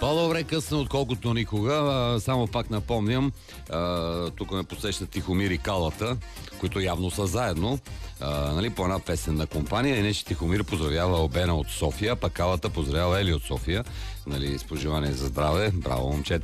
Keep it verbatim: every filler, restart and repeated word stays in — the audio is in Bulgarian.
По-добре късно, отколкото никога. А, само пак напомням, а, тук ме посещат Тихомир и Калата, които явно са заедно. А, нали, по една песенна компания. Иначе Тихомир поздравява Обена от София, пък Калата поздравява Ели от София. Нали, с пожелание за здраве. Браво, момчета!